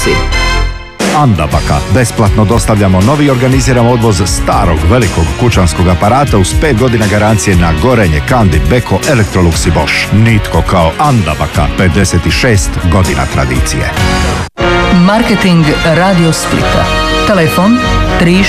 Andabaka. Besplatno dostavljamo novi i organiziramo odvoz starog velikog kućanskog aparata uz 5 godina garancije na gorenje, Kandi, Beko, Electrolux i Bosch. Nitko kao Andabaka. 56 godina tradicije. Marketing Radio Splita. Telefon